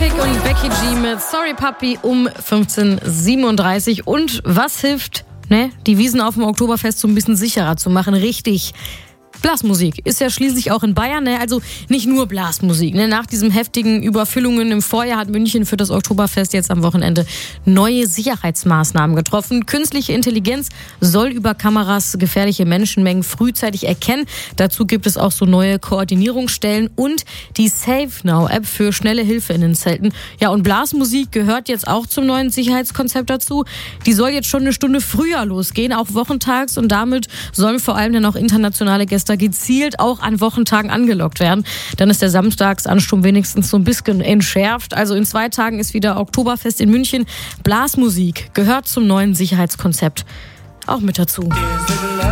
Traffic und Becky G mit Sorry Papi um 15:37. Und was hilft, die Wiesn auf dem Oktoberfest so ein bisschen sicherer zu machen? Richtig. Blasmusik ist ja schließlich auch in Bayern, also nicht nur Blasmusik. Nach diesen heftigen Überfüllungen im Vorjahr hat München für das Oktoberfest jetzt am Wochenende neue Sicherheitsmaßnahmen getroffen. Künstliche Intelligenz soll über Kameras gefährliche Menschenmengen frühzeitig erkennen. Dazu gibt es auch so neue Koordinierungsstellen und die SafeNow-App für schnelle Hilfe in den Zelten. Ja, und Blasmusik gehört jetzt auch zum neuen Sicherheitskonzept dazu. Die soll jetzt schon eine Stunde früher losgehen, auch wochentags, und damit sollen vor allem dann auch internationale Gäste gezielt auch an Wochentagen angelockt werden. Dann ist der Samstagsansturm wenigstens so ein bisschen entschärft. Also in 2 Tagen ist wieder Oktoberfest in München. Blasmusik gehört zum neuen Sicherheitskonzept auch mit dazu.